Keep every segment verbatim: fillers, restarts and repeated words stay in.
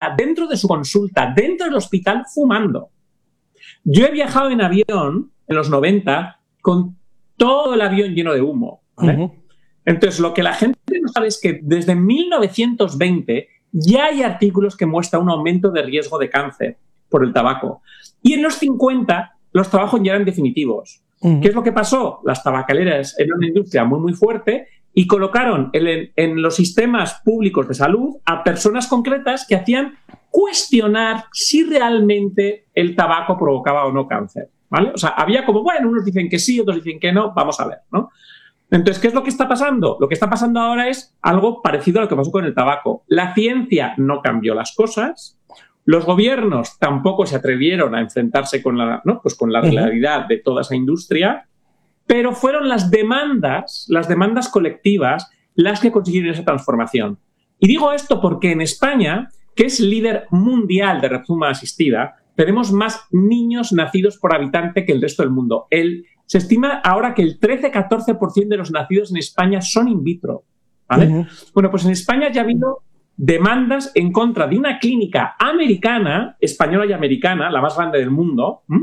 está dentro de su consulta, dentro del hospital, fumando. Yo he viajado en avión en los noventa con todo el avión lleno de humo, ¿vale? Uh-huh. Entonces, lo que la gente no sabe es que desde mil novecientos veinte ya hay artículos que muestran un aumento de riesgo de cáncer por el tabaco. Y en los cincuenta los trabajos ya eran definitivos. Uh-huh. ¿Qué es lo que pasó? Las tabacaleras eran una industria muy, muy fuerte y colocaron en, en los sistemas públicos de salud a personas concretas que hacían cuestionar si realmente el tabaco provocaba o no cáncer, ¿vale? O sea, había como, bueno, unos dicen que sí, otros dicen que no, vamos a ver, ¿no? Entonces, ¿qué es lo que está pasando? Lo que está pasando ahora es algo parecido a lo que pasó con el tabaco. La ciencia no cambió las cosas, los gobiernos tampoco se atrevieron a enfrentarse con la, ¿no? Pues con la realidad de toda esa industria, pero fueron las demandas, las demandas colectivas, las que consiguieron esa transformación. Y digo esto porque en España, que es líder mundial de reproducción asistida, tenemos más niños nacidos por habitante que el resto del mundo. El, se estima ahora que el trece a catorce por ciento de los nacidos en España son in vitro, ¿vale? Uh-huh. Bueno, pues en España ya ha habido demandas en contra de una clínica americana, española y americana, la más grande del mundo, ¿m?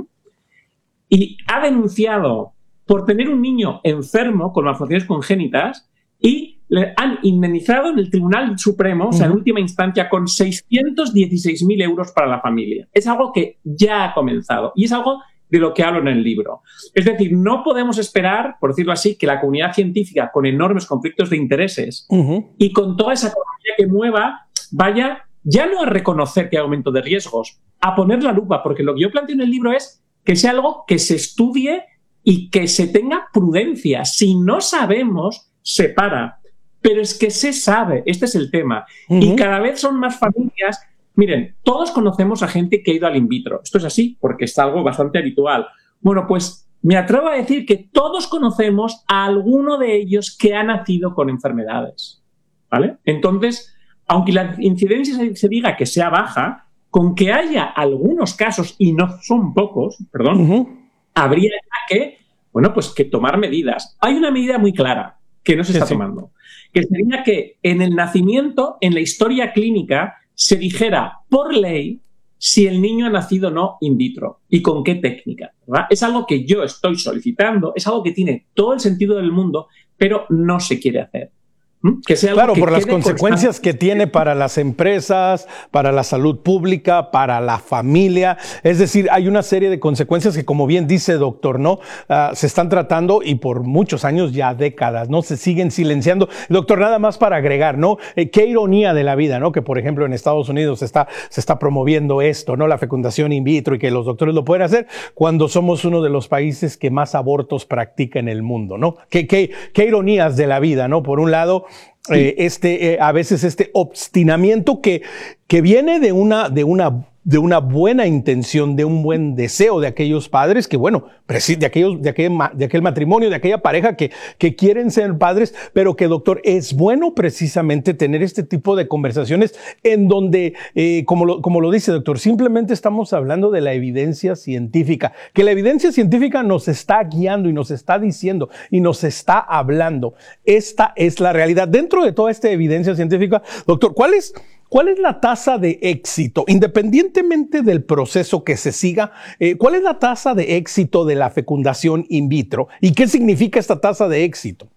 Y ha denunciado por tener un niño enfermo con malformaciones congénitas y le han indemnizado en el Tribunal Supremo, uh-huh. o sea, en última instancia, con seiscientos dieciséis mil euros para la familia. Es algo que ya ha comenzado y es algo de lo que hablo en el libro. Es decir, no podemos esperar, por decirlo así, que la comunidad científica, con enormes conflictos de intereses uh-huh. y con toda esa economía que mueva, vaya ya no a reconocer que hay aumento de riesgos, a poner la lupa, porque lo que yo planteo en el libro es que sea algo que se estudie y que se tenga prudencia. Si no sabemos, se para. Pero es que se sabe, este es el tema. Uh-huh. Y cada vez son más familias. Miren, todos conocemos a gente que ha ido al in vitro. Esto es así, porque es algo bastante habitual. Bueno, pues me atrevo a decir que todos conocemos a alguno de ellos que ha nacido con enfermedades, ¿vale? Entonces, aunque la incidencia se, se diga que sea baja, con que haya algunos casos, y no son pocos, perdón, uh-huh. habría que, bueno, pues que tomar medidas. Hay una medida muy clara que no se está sí, tomando, sí. que sería que en el nacimiento, en la historia clínica, se dijera por ley si el niño ha nacido o no in vitro y con qué técnica, ¿verdad? Es algo que yo estoy solicitando, es algo que tiene todo el sentido del mundo, pero no se quiere hacer. Que sea algo claro, que por las consecuencias constante. que tiene para las empresas, para la salud pública, para la familia. Es decir, hay una serie de consecuencias que, como bien dice doctor, ¿no? Uh, se están tratando y por muchos años, ya décadas, ¿no? Se siguen silenciando. Doctor, nada más para agregar, ¿no? Eh, qué ironía de la vida, ¿no? Que, por ejemplo, en Estados Unidos se está, se está promoviendo esto, ¿no? La fecundación in vitro y que los doctores lo pueden hacer cuando somos uno de los países que más abortos practica en el mundo, ¿no? Qué, qué, qué ironías de la vida, ¿no? Por un lado, Eh, este, eh, a veces este obstinamiento que, que viene de una, de una, de una buena intención, de un buen deseo de aquellos padres que, bueno, de aquellos, de aquel, de aquel matrimonio, de aquella pareja que, que quieren ser padres, pero que, doctor, es bueno precisamente tener este tipo de conversaciones en donde, eh, como lo, como lo dice, doctor, simplemente estamos hablando de la evidencia científica, que la evidencia científica nos está guiando y nos está diciendo y nos está hablando. Esta es la realidad. Dentro de toda esta evidencia científica, doctor, ¿cuál es ¿Cuál es la tasa de éxito, independientemente del proceso que se siga? Eh, ¿Cuál es la tasa de éxito de la fecundación in vitro? ¿Y qué significa esta tasa de éxito?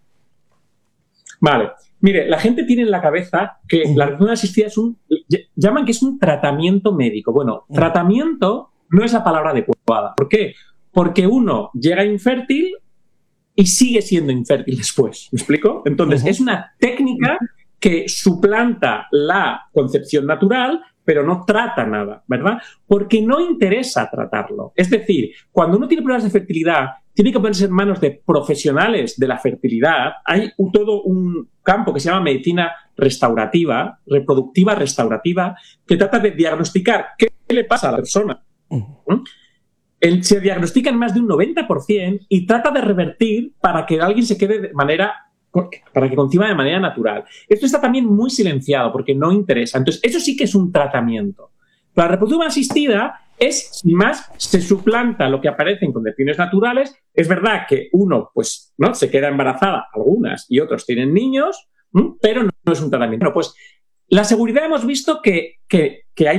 Vale. Mire, la gente tiene en la cabeza que uh-huh. la reproducción asistida es un... llaman que es un tratamiento médico. Bueno, uh-huh. tratamiento no es la palabra adecuada. ¿Por qué? Porque uno llega infértil y sigue siendo infértil después. ¿Me explico? Entonces, uh-huh. es una técnica que suplanta la concepción natural, pero no trata nada, ¿verdad? Porque no interesa tratarlo. Es decir, cuando uno tiene problemas de fertilidad, tiene que ponerse en manos de profesionales de la fertilidad. Hay un, todo un campo que se llama medicina restaurativa, reproductiva restaurativa, que trata de diagnosticar qué le pasa a la persona. ¿Mm? El, se diagnostica en más de un noventa por ciento y trata de revertir para que alguien se quede de manera... para que conciba de manera natural. Esto está también muy silenciado porque no interesa. Entonces, eso sí que es un tratamiento. La reproducción asistida es, sin más, se suplanta lo que aparece en concepciones naturales. Es verdad que uno, pues, ¿no? se queda embarazada, algunas, y otros tienen niños, ¿m? pero no es un tratamiento. Bueno, pues, la seguridad hemos visto que, que, que hay